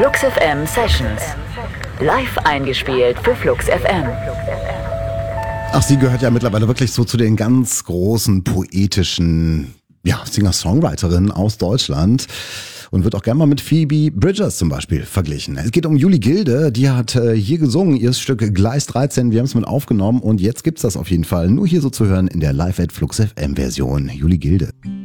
Flux FM Sessions. Live eingespielt für Flux FM. Ach, sie gehört ja mittlerweile wirklich so zu den ganz großen poetischen Singer-Songwriterinnen aus Deutschland und wird auch gerne mal mit Phoebe Bridgers zum Beispiel verglichen. Es geht um Julie Gilde, die hat hier gesungen, ihr Stück Gleis 13, wir haben es mit aufgenommen und jetzt gibt's das auf jeden Fall nur hier so zu hören in der Live at Flux FM Version. Julie Gilde.